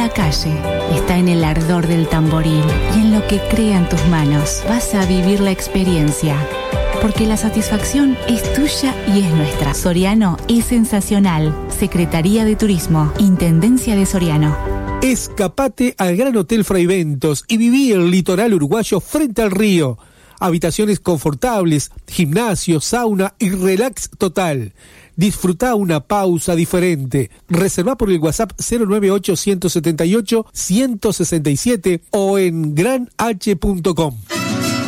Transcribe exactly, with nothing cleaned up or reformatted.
la calle, está en el ardor del tamboril y en lo que crean tus manos. Vas a vivir la experiencia, porque la satisfacción es tuya y es nuestra. Soriano es sensacional. Secretaría de Turismo, Intendencia de Soriano. Escapate al Gran Hotel Fraiventos y viví el litoral uruguayo frente al río. Habitaciones confortables, gimnasio, sauna y relax total. Disfruta una pausa diferente. Reserva por el WhatsApp cero nueve ocho, uno siete ocho, uno seis siete o en gran h punto com.